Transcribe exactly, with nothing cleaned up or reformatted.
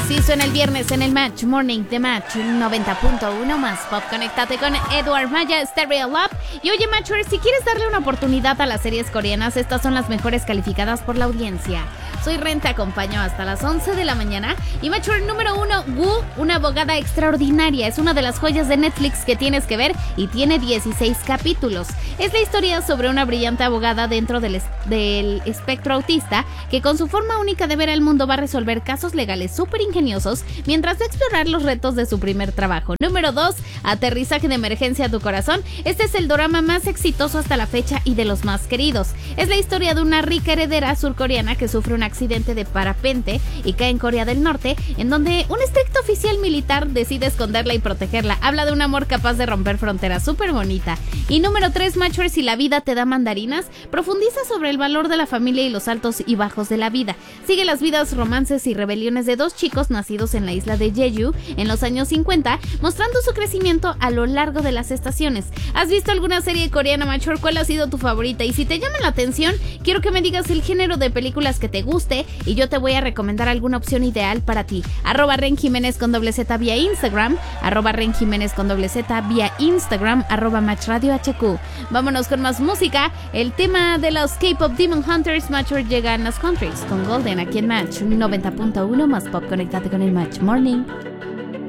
Así suena el viernes en el Match Morning de Match noventa punto uno más Pop. Conéctate con Edward Maya, Stereo Love. Y oye, Matcher, si quieres darle una oportunidad a las series coreanas, estas son las mejores calificadas por la audiencia. Soy Ren, te acompaño hasta las once de la mañana. Y Matcher número uno, Woo, una abogada extraordinaria. Es una de las joyas de Netflix que tienes que ver y tiene dieciséis capítulos. Es la historia sobre una brillante abogada dentro del, es- del espectro autista que con su forma única de ver el mundo va a resolver casos legales súper ingeniosos mientras va a explorar los retos de su primer trabajo. Número dos, Aterrizaje de emergencia a tu corazón. Este es el drama más exitoso hasta la fecha y de los más queridos. Es la historia de una rica heredera surcoreana que sufre un accidente de parapente y cae en Corea del Norte, en donde un estricto oficial militar decide esconderla y protegerla. Habla de un amor capaz de romper fronteras, súper bonita. Y número tres, Matcher, si la vida te da mandarinas, profundiza sobre el valor de la familia y los altos y bajos de la vida. Sigue las vidas, romances y rebeliones de dos chicos nacidos en la isla de Jeju en los años cincuenta, mostrando su crecimiento a lo largo de las estaciones. ¿Has visto alguna serie coreana, Matcher? ¿Cuál ha sido tu favorita? Y si te llama la atención, quiero que me digas el género de películas que te guste y yo te voy a recomendar alguna opción ideal para ti. Arroba Ren Jiménez con doble Z vía Instagram, arroba Ren Jiménez con doble Z vía Instagram, arroba Match Radio H Q. Vámonos con más música. El tema de los K-Pop Demon Hunters, Matcher, llega en las countries con Golden aquí en Match noventa punto uno más Pop. Conéctate con el Match Morning.